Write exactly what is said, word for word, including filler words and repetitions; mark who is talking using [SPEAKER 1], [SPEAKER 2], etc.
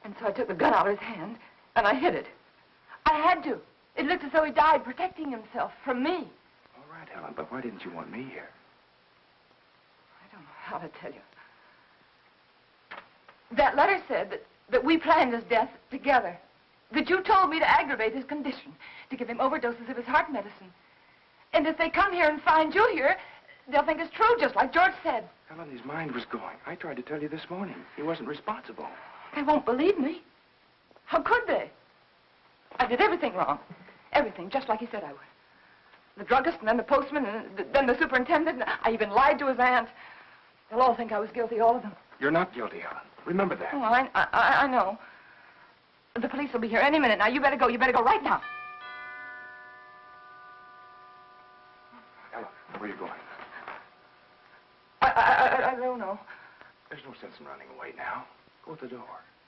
[SPEAKER 1] And so I took the gun out of his hand, and I hid it. I had to. It looked as though he died protecting himself from me.
[SPEAKER 2] All right, Helen, but why didn't you want me here?
[SPEAKER 1] I don't know how to tell you. That letter said that, that we planned his death together. That you told me to aggravate his condition, to give him overdoses of his heart medicine. And if they come here and find you here, they'll think it's true, just like George said.
[SPEAKER 2] Helen, his mind was going. I tried to tell you this morning. He wasn't responsible.
[SPEAKER 1] They won't believe me. How could they? I did everything wrong. Everything, just like he said I would. The druggist, and then the postman, and then the superintendent. And I even lied to his aunt. They'll all think I was guilty, all of them.
[SPEAKER 2] You're not guilty, Helen. Remember that.
[SPEAKER 1] Oh, I, I, I know. The police will be here any minute. Now, you better go. You better go right now.
[SPEAKER 2] Helen, where are you going?
[SPEAKER 1] I, I, I, I don't know.
[SPEAKER 2] There's no sense in running away now. Go at the door.